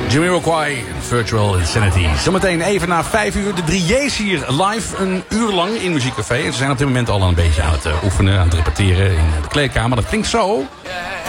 Jamiroquai, Virtual Insanity. Zometeen even na 5 uur. De 3J's hier live een uur lang in Muziekcafé. En ze zijn op dit moment al een beetje aan het oefenen, aan het repeteren in de kleedkamer. Dat klinkt zo.